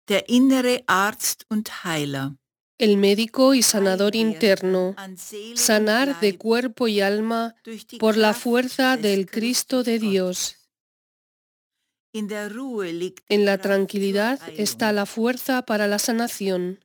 Der innere Arzt und Heiler. El médico y sanador Heil werden interno, an Seele und sanar de Leib cuerpo y alma durch die por la Kraft fuerza des del Cristo Christus de Dios. Gottes. In der Ruhe liegt die En la Kraft zur tranquilidad está Heilung. la fuerza para la sanación.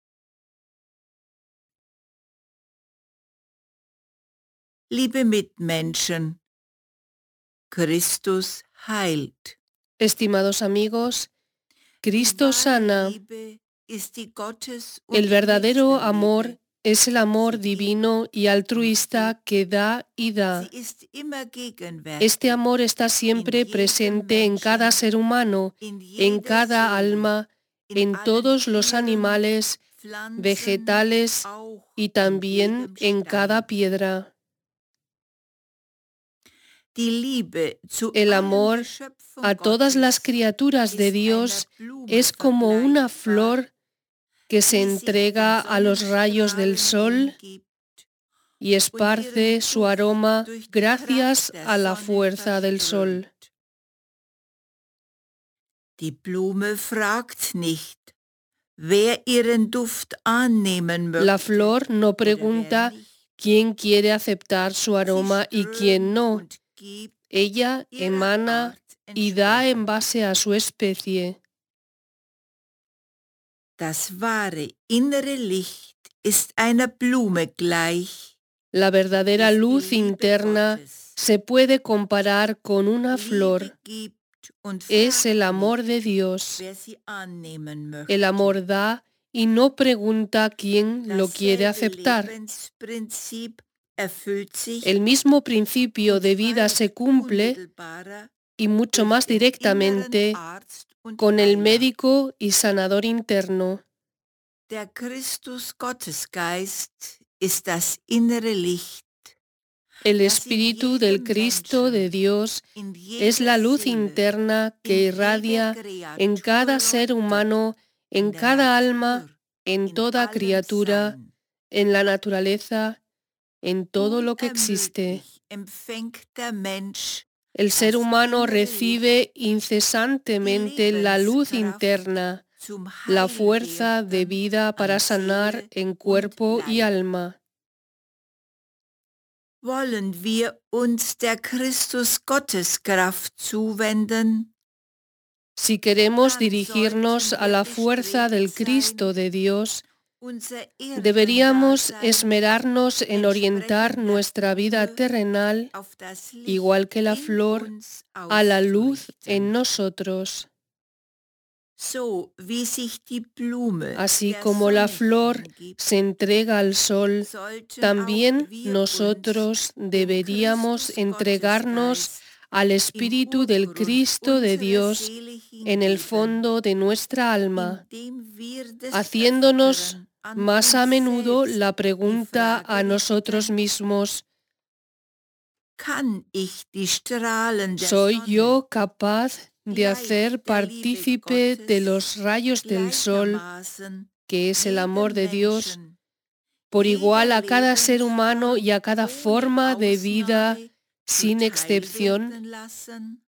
Liebe Mitmenschen, Christus heilt. Estimados amigos, Die Cristo wahre sana. Liebe ist die Gottes- und El verdadero Nächstenliebe. amor es el amor Sie gibt divino y und altruista gibt. que da y Sie da. ist immer Este gegenwärtig amor está in siempre jedem presente en cada Menschen, ser humano, in en jeder cada Seele, alma, in en allen todos los Tieren, animales, Pflanzen, vegetales auch y in también jedem en cada Stein. piedra. Die Liebe zu El allen amor Geschöpfen a todas las Gottes criaturas de ist einer Dios Blume es como una vergleichbar, flor que se die sich den entrega a los rayos del Sonnenstrahlen sol hingibt y und esparce ihren su Duft aroma durch die gracias Kraft der a la Sonne fuerza del sol. verströmt. Die Blume fragt nicht, wer ihren Duft annehmen La möchte flor no oder wer pregunta nicht. quién quiere aceptar su Sie aroma y quién strömt no. und gibt Ella ihrer emana Art y da en entsprechend. base a su especie. Das wahre innere Licht ist einer Blume gleich, La verdadera ist die luz Liebe interna Gottes. se puede comparar con una Liebe flor. gibt und Es el fragt amor nicht, de Dios. wer sie annehmen El möchte. amor da y no pregunta quién lo quiere Dasselbe aceptar. Lebensprinzip erfüllt sich El mismo principio und de vida weilt se cumple unmittelbarer y mucho durch más den inneren directamente Arzt und con el Heiler. médico y sanador interno. Der Christus-Gottesgeist ist das innere Licht, El das in Espíritu del jedem Cristo de Menschen, Dios in es jeder la luz Seele, interna in que jeder irradia en Kreatur cada ser leuchtet, humano, in en der cada alma, Natur, en in toda allem criatura, Sein. en la naturaleza, en todo lo que existe. Unermüdlich empfängt der Mensch El ser das humano innere recibe Licht, die incesantemente la luz Lebenskraft interna, zum la fuerza de Heilwirken vida para an sanar Seele en und cuerpo y Leib. alma. Wollen wir uns der Christus-Gotteskraft zuwenden? Si queremos Dann dirigirnos sollten a wir la fuerza bestrebt del sein, Cristo de Dios, unser deberíamos Erdendasein esmerarnos en orientar entsprechend der nuestra vida Blume terrenal, auf das Licht igual que la in flor, uns a la luz en auszurichten. nosotros. So wie sich die Blume Así der como la Sonne flor hingibt, se entrega al sol, sollten auch también wir uns nosotros dem deberíamos entregarnos Christus-Gottesgeist al im Espíritu del Urgrund Cristo de unserer Dios Seele en el hingeben, fondo de nuestra alma, indem wir des haciéndonos Öfteren an más a uns menudo selbst la die pregunta Frage a nosotros richten: mismos: Kann ich die Strahlen der ¿soy Sonne yo capaz de gleich hacer der Liebe partícipe de Gottes los rayos del sol, gleichermaßen que es el amor jedem de Dios, Menschen, por jeder igual a cada ser humano y Lebensform a cada ohne forma de vida Ausnahme sin zuteil excepción? werden lassen?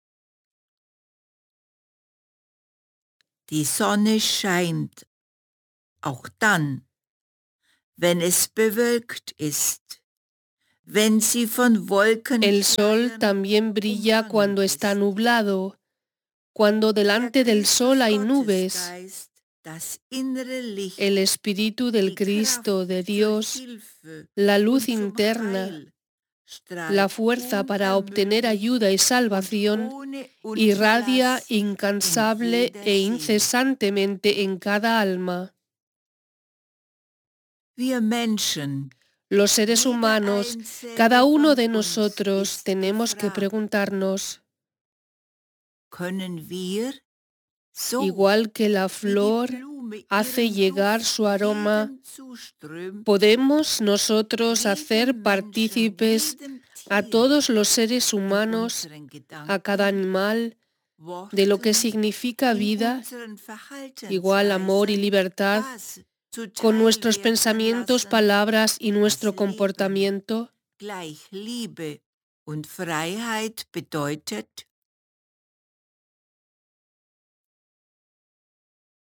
Die Sonne scheint auch dann, wenn es bewölkt ist, wenn sie von El sol Wolkenschleiern también brilla umhangen cuando está ist. nublado, cuando Der delante del sol hay nubes. Christus-Gottesgeist, das innere Licht, El Espíritu del die Cristo Kraft de zur Dios, Hilfe la luz und zum interna, Heil, strahlt la fuerza para obtener unermüdlich ayuda y und salvación, ohne irradia Unterlass in incansable jeder e Seele. incesantemente en cada alma. Wir Menschen, Los seres jeder humanos, einzelne cada uno von de uns nosotros, ist tenemos que gefragt: preguntarnos, können wir, so igual que la wie die flor Blume hace ihren llegar Duft su aroma, jedem zuströmt, ¿podemos nosotros hacer jedem Menschen, partícipes jedem a Tier todos los seres in humanos, unseren a cada Gedanken, animal, de lo que Worten, significa in vida, unseren igual amor y Verhaltensweisen, libertad, das con zuteil nuestros werden pensamientos, lassen, palabras y das nuestro Leben comportamiento? gleich Liebe und Freiheit bedeutet?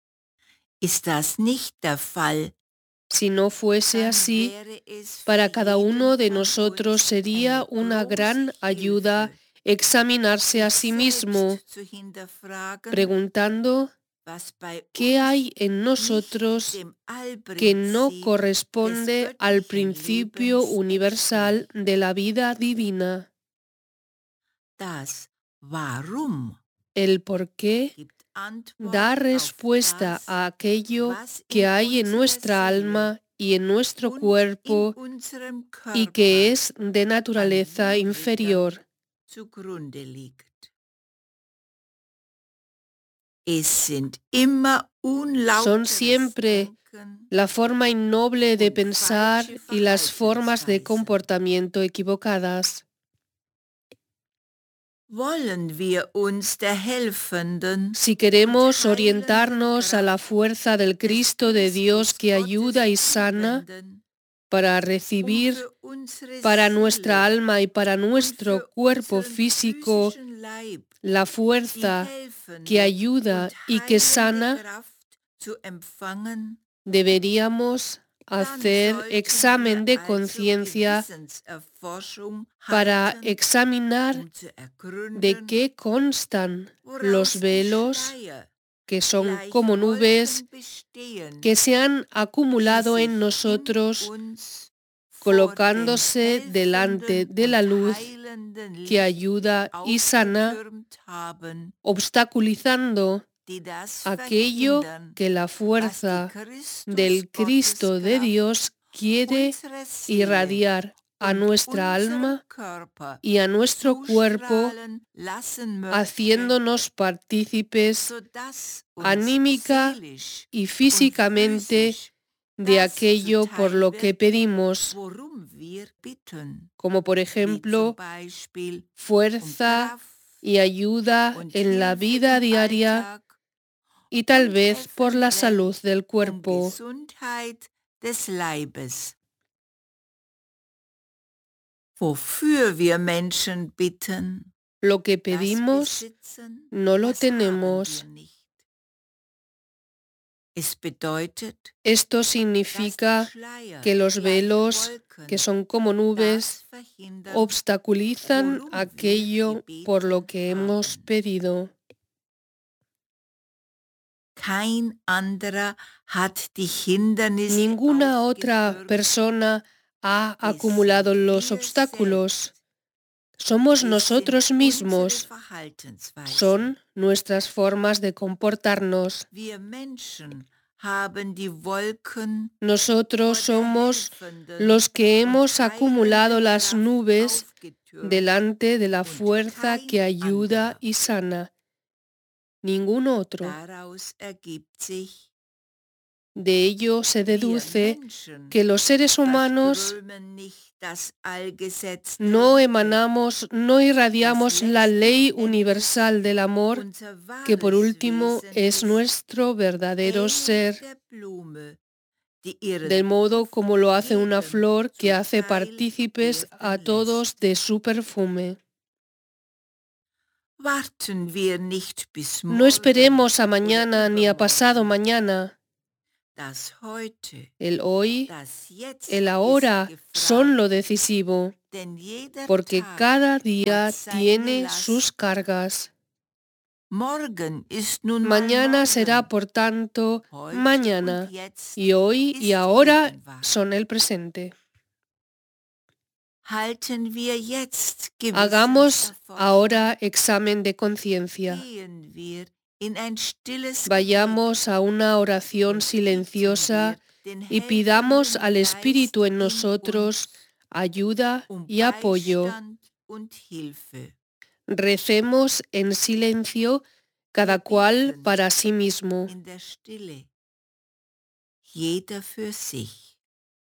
ist das nicht der Fall, Si no fuese dann así, wäre es para für cada jeden uno de von nosotros uns sería eine una große gran ayuda Hilfe, examinarse a sich sí mismo, selbst zu hinterfragen, preguntando was bei qué hay uns en nicht nosotros dem que no Allprinzip des corresponde al göttlichen principio Lebens universal entspricht. de la vida divina. Das Warum El por qué gibt da Antwort auf respuesta das, a aquello was que in hay en unserer nuestra Seele alma y en nuestro und in cuerpo unserem y que Körper es de an naturaleza Widrigem inferior. zugrunde liegt. Es sind immer Son unlauteres siempre Denken la forma innoble de und pensar falsche y las formas de Verhaltensweisen. comportamiento equivocadas. Wollen wir uns der helfenden Si und queremos heilenden orientarnos a la Kraft fuerza del des Cristo de Dios Christus que ayuda Gottes y sana zuwenden, para recibir für unsere para Seele nuestra alma y para und nuestro für cuerpo unseren físico physischen Leib la die fuerza que helfende ayuda und y que heilende sana, Kraft zu empfangen, deberíamos dann hacer sollten wir examen de also conciencia Gewissenserforschung para halten, examinar zu de ergründen, qué constan los woraus die velos, Schleier que son gleich como nubes, Wolken bestehen, que se han die acumulado en sich in nosotros, uns vor dem colocándose delante helfenden de und la luz heilenden que Licht ayuda y sana, aufgetürmt haben, obstaculizando die das aquello verhindern, que la was die fuerza del Cristo de Christusgotteskraft Dios quiere unserer Seele irradiar a und nuestra unserem alma Körper y a nuestro cuerpo, zustrahlen lassen möchte, haciéndonos partícipes sodass uns anímica seelisch y und físicamente physisch de das aquello por zuteil lo que wird, pedimos, worum wir bitten, como por wie zum ejemplo Beispiel fuerza Kraft y ayuda und en la Hilfe vida im diaria Alltag y tal und vez por la helfende salud del cuerpo. Gesundheit des Leibes. Wofür wir Menschen bitten, Lo que das pedimos besitzen, no lo das haben wir tenemos. nicht. Es bedeutet, Esto dass die significa Schleier que los gleich velos, que Wolken son como nubes, das verhindern, obstaculizan worum wir aquello por lo gebeten que hemos haben. pedido. Kein anderer hat die Hindernisse Ninguna otra aufgetürmt. persona ha Es sind acumulado los wir obstáculos. selbst. Somos Es sind nosotros unsere mismos. Verhaltensweisen. Son nuestras formas de comportarnos. Wir Menschen haben die Wolken Nosotros vor der somos helfenden los que und hemos acumulado heilenden las Kraft nubes aufgetürmt delante de la und fuerza que kein ayuda anderer. y sana. Ningún otro. Daraus ergibt sich, De ello se wir deduce Menschen que los seres humanos verströmen nicht das Allgesetz der no Liebe, emanamos, no das irradiamos la ley letzten Endes universal del amor, unser que por wahres último Wesen es ist, nuestro verdadero ähnlich ser, der Blume, die ihren del modo Duft como lo hace una jedem flor que hace zuteil partícipes a werden todos lässt. de su perfume. Warten wir nicht bis No morgen esperemos a oder mañana ni a pasado übermorgen. mañana. Das Heute, El hoy, das Jetzt el ist ahora son gefragt, lo decisivo, denn jeder porque Tag cada hat día seine tiene sus Last. cargas. Morgen ist nun mal Mañana será, morgen. por tanto, Heute und mañana, jetzt y hoy y ist ahora Gegenwart. son el presente. Halten wir jetzt Hagamos Gewissenserforschung. ahora examen de conciencia. Gehen wir in ein stilles Vayamos a una oración und bitten silenciosa wir den y pidamos helfenden al Espíritu Geist en in nosotros uns ayuda y apoyo. Beistand und Hilfe. Recemos en silencio, cada Wir cual beten para sí mismo. in der Stille, jeder für sich.